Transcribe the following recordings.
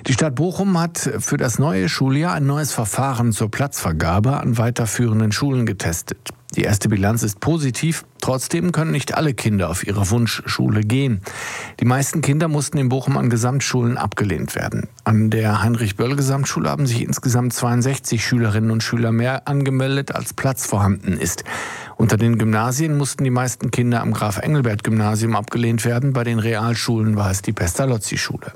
Die Stadt Bochum hat für das neue Schuljahr ein neues Verfahren zur Platzvergabe an weiterführenden Schulen getestet. Die erste Bilanz ist positiv. Trotzdem können nicht alle Kinder auf ihre Wunschschule gehen. Die meisten Kinder mussten in Bochum an Gesamtschulen abgelehnt werden. An der Heinrich-Böll-Gesamtschule haben sich insgesamt 62 Schülerinnen und Schüler mehr angemeldet, als Platz vorhanden ist. Unter den Gymnasien mussten die meisten Kinder am Graf-Engelbert-Gymnasium abgelehnt werden. Bei den Realschulen war es die Pestalozzi-Schule.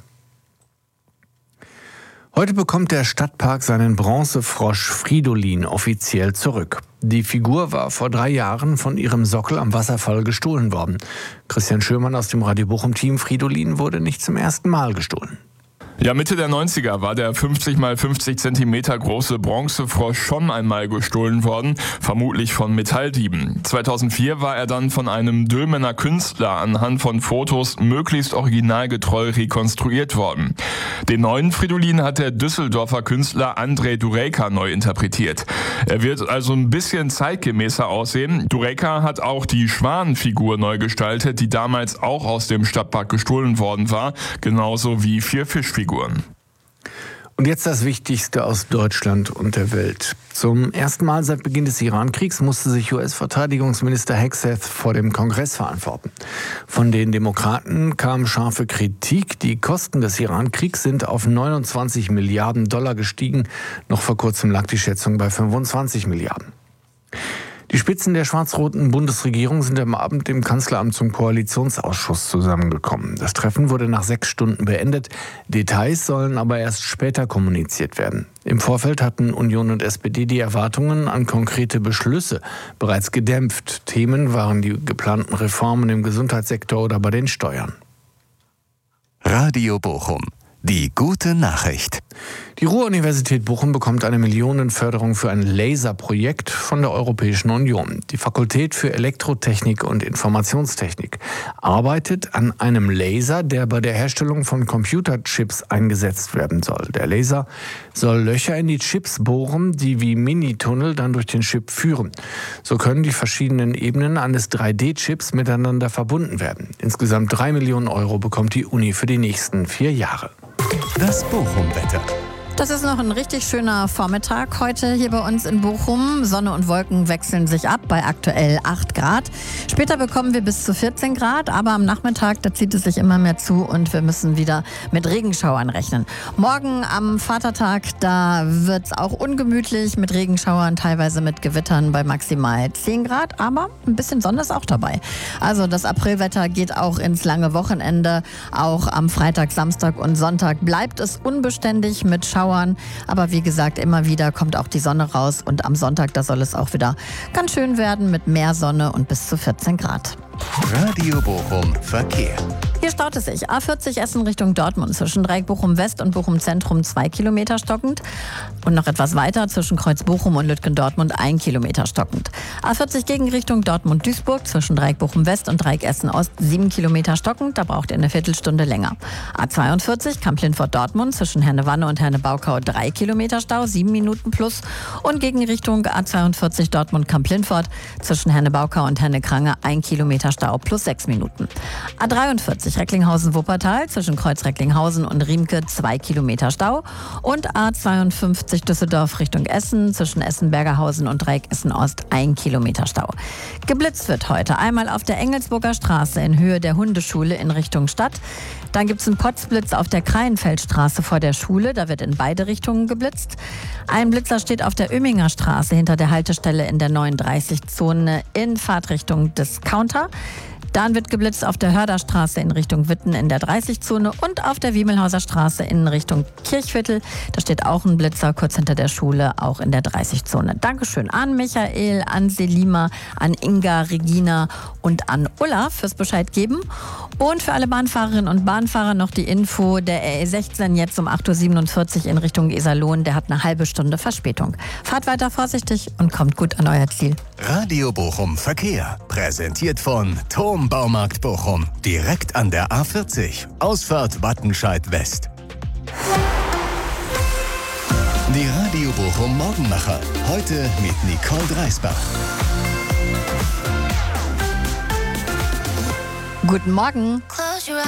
Heute bekommt der Stadtpark seinen Bronzefrosch Fridolin offiziell zurück. Die Figur war vor 3 Jahren von ihrem Sockel am Wasserfall gestohlen worden. Christian Schürmann aus dem Radio Bochum-Team: Fridolin wurde nicht zum ersten Mal gestohlen. Ja, Mitte der 90er war der 50 x 50 Zentimeter große Bronzefrosch schon einmal gestohlen worden, vermutlich von Metalldieben. 2004 war er dann von einem Dülmener Künstler anhand von Fotos möglichst originalgetreu rekonstruiert worden. Den neuen Fridolin hat der Düsseldorfer Künstler Andrei Durejka neu interpretiert. Er wird also ein bisschen zeitgemäßer aussehen. Durejka hat auch die Schwanenfigur neu gestaltet, die damals auch aus dem Stadtpark gestohlen worden war, genauso wie 4 Fischfiguren. Und jetzt das Wichtigste aus Deutschland und der Welt. Zum ersten Mal seit Beginn des Iran-Kriegs musste sich US-Verteidigungsminister Hegseth vor dem Kongress verantworten. Von den Demokraten kam scharfe Kritik. Die Kosten des Iran-Kriegs sind auf 29 Milliarden Dollar gestiegen. Noch vor kurzem lag die Schätzung bei 25 Milliarden. Die Spitzen der schwarz-roten Bundesregierung sind am Abend im Kanzleramt zum Koalitionsausschuss zusammengekommen. Das Treffen wurde nach 6 Stunden beendet. Details sollen aber erst später kommuniziert werden. Im Vorfeld hatten Union und SPD die Erwartungen an konkrete Beschlüsse bereits gedämpft. Themen waren die geplanten Reformen im Gesundheitssektor oder bei den Steuern. Radio Bochum. Die gute Nachricht. Die Ruhr-Universität Bochum bekommt eine Millionenförderung für ein Laserprojekt von der Europäischen Union. Die Fakultät für Elektrotechnik und Informationstechnik arbeitet an einem Laser, der bei der Herstellung von Computerchips eingesetzt werden soll. Der Laser soll Löcher in die Chips bohren, die wie Minitunnel dann durch den Chip führen. So können die verschiedenen Ebenen eines 3D-Chips miteinander verbunden werden. Insgesamt 3 Millionen Euro bekommt die Uni für die nächsten 4 Jahre. Das Bochum-Wetter. Das ist noch ein richtig schöner Vormittag heute hier bei uns in Bochum. Sonne und Wolken wechseln sich ab bei aktuell 8 Grad. Später bekommen wir bis zu 14 Grad, aber am Nachmittag, da zieht es sich immer mehr zu und wir müssen wieder mit Regenschauern rechnen. Morgen am Vatertag, da wird es auch ungemütlich mit Regenschauern, teilweise mit Gewittern bei maximal 10 Grad, aber ein bisschen Sonne ist auch dabei. Also das Aprilwetter geht auch ins lange Wochenende. Auch am Freitag, Samstag und Sonntag bleibt es unbeständig mit Schauern. Aber wie gesagt, immer wieder kommt auch die Sonne raus und am Sonntag, da soll es auch wieder ganz schön werden mit mehr Sonne und bis zu 14 Grad. Radio Bochum Verkehr. Hier staut es sich. A40 Essen Richtung Dortmund zwischen Dreieck Bochum West und Bochum Zentrum 2 Kilometer stockend. Und noch etwas weiter zwischen Kreuz Bochum und Lütgen Dortmund 1 Kilometer stockend. A40 Gegenrichtung Dortmund-Duisburg zwischen Dreieck Bochum West und Dreieck Essen Ost 7 Kilometer stockend. Da braucht ihr eine Viertelstunde länger. A42 Kamp-Lindfort Dortmund zwischen Herne-Wanne und Herne-Baukau 3 Kilometer Stau, 7 Minuten plus. Und Gegenrichtung A42 Dortmund Kamp-Lindfort zwischen Herne-Baukau und Henne-Krange 1 Kilometer Stau plus 6 Minuten. A43 Recklinghausen-Wuppertal zwischen Kreuz Recklinghausen und Riemke 2 Kilometer Stau. Und A52 Düsseldorf Richtung Essen zwischen Essen-Bergerhausen und Dreieck Essen-Ost 1 Kilometer Stau. Geblitzt wird heute einmal auf der Engelsburger Straße in Höhe der Hundeschule in Richtung Stadt. Dann gibt es einen Potzblitz auf der Kreienfeldstraße vor der Schule. Da wird in beide Richtungen geblitzt. Ein Blitzer steht auf der Öminger Straße hinter der Haltestelle in der 39-Zone in Fahrtrichtung Discounter. Dann wird geblitzt auf der Hörderstraße in Richtung Witten in der 30-Zone und auf der Wiemelhauser Straße in Richtung Kirchviertel. Da steht auch ein Blitzer kurz hinter der Schule, auch in der 30-Zone. Dankeschön an Michael, an Selima, an Inga, Regina und an Ulla fürs Bescheid geben. Und für alle Bahnfahrerinnen und Bahnfahrer noch die Info, der RE16 jetzt um 8.47 Uhr in Richtung Iserlohn, der hat eine halbe Stunde Verspätung. Fahrt weiter vorsichtig und kommt gut an euer Ziel. Radio Bochum Verkehr. Präsentiert von Thom Baumarkt Bochum. Direkt an der A40. Ausfahrt Wattenscheid West. Die Radio Bochum Morgenmacher. Heute mit Nicole Dreisbach. Guten Morgen.